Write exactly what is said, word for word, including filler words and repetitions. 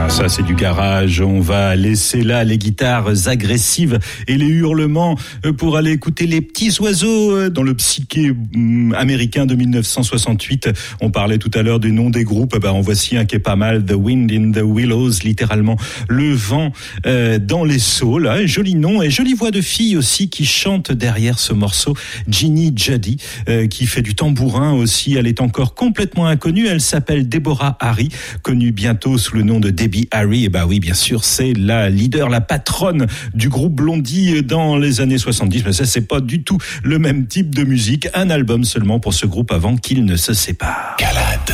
Ah, ça c'est du garage, on va laisser là les guitares agressives et les hurlements pour aller écouter les petits oiseaux dans le psyché américain de dix-neuf cent soixante-huit. On parlait tout à l'heure des noms des groupes, bah en voici un qui est pas mal, The Wind in the Willows, littéralement le vent euh, dans les saules, hein, joli nom et jolie voix de fille aussi qui chante derrière ce morceau, Ginny Judy, euh, qui fait du tambourin aussi, elle est encore complètement inconnue, elle s'appelle Deborah Harry, connue bientôt sous le nom de Debbie Harry, et bah oui bien sûr c'est la leader, la patronne du groupe Blondie dans les années soixante-dix, mais ça c'est pas du tout le même type de musique, un album seulement pour ce groupe avant qu'ils ne se séparent. Calade.